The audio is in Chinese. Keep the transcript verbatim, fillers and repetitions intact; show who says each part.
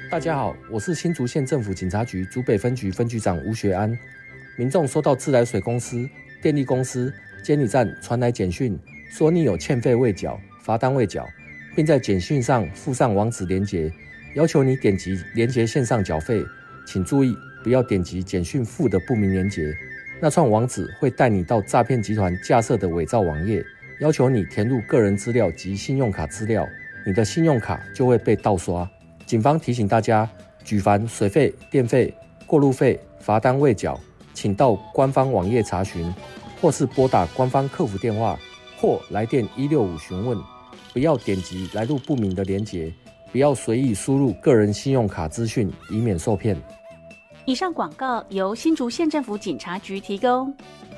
Speaker 1: 大家好，我是新竹县政府警察局竹北分局分局长吴学安。民众收到自来水公司、电力公司、监理站传来简讯，说你有欠费未缴、罚单未缴，并在简讯上附上网址连结，要求你点击连结线上缴费。请注意，不要点击简讯附的不明连结，那串网址会带你到诈骗集团架设的伪造网页，要求你填入个人资料及信用卡资料，你的信用卡就会被盗刷。警方提醒大家，举凡水费、电费、过路费、罚单未缴，请到官方网页查询，或是拨打官方客服电话，或来电一六五询问。不要点击来路不明的连结，不要随意输入个人信用卡资讯，以免受骗。
Speaker 2: 以上广告由新竹县政府警察局提供。